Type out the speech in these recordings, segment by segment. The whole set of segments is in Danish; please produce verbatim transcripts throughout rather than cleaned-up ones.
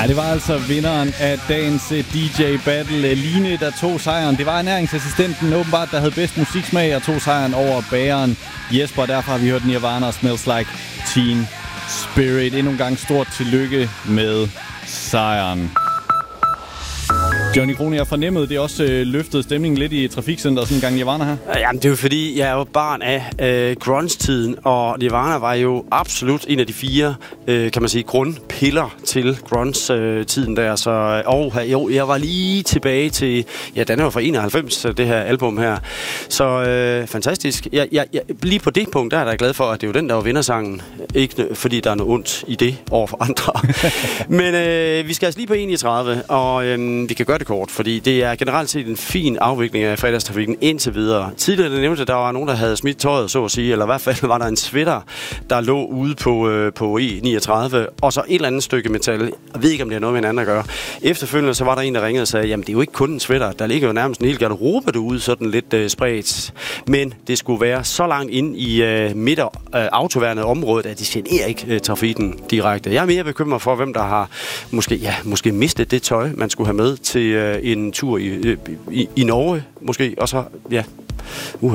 Ja, det var altså vinderen af dagens D J Battle, Line, der tog sejren. Det var ernæringsassistenten åbenbart, der havde bedst musiksmag og tog sejren over bageren Jesper. Derfor har vi hørt Nirvana og Smells Like Teen Spirit. Endnu en gang stort tillykke med sejren. Johnny Krone, jeg fornemmede, det også øh, løftede stemningen lidt i trafikcenteret sådan en gang Nirvana her. Jamen, det er jo fordi, jeg er jo barn af øh, grunge-tiden, og Nirvana var jo absolut en af de fire, øh, kan man sige, grundpiller til grunge-tiden der. Så, og jo, jeg var lige tilbage til, ja, den er jo fra enoghalvfems, det her album her. Så øh, fantastisk. Jeg, jeg, jeg, lige på det punkt, der er jeg glad for, at det er jo den, der var vindersangen. Ikke fordi der er noget ondt i det over for andre. Men øh, vi skal altså lige på enogtredive, og øh, vi kan gøre det kort, fordi det er generelt set en fin afvikling af fredagstrafikken indtil videre. Tidligere det nævnte, at der var nogen, der havde smidt tøjet, så at sige, eller i hvert fald var der en sweater, der lå ude på, øh, på E niogtredive, og så et eller andet stykke metal. Jeg ved ikke, om det har noget med hinanden at gøre. Efterfølgende så var der en, der ringede og sagde, jamen det er jo ikke kun en sweater, der ligger jo nærmest en hel garderobe derude, sådan lidt øh, spredt. Men det skulle være så langt ind i øh, midt- og øh, autoværende området, at de generer ikke øh, trafikken direkte. Jeg er mere bekymret for, hvem der har måske, ja, måske mistet det tøj, man skulle have med til øh, en tur i, øh, i, i Norge, måske, og så, ja, uha.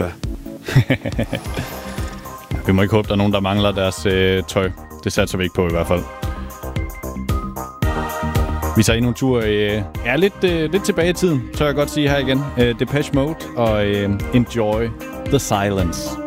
Vi må ikke håbe, der er nogen, der mangler deres øh, tøj. Det satser vi ikke på i hvert fald. Vi tager endnu en tur øh, er lidt, øh, lidt tilbage i tiden, så jeg godt sige her igen. Øh, Depeche Mode og øh, Enjoy the Silence.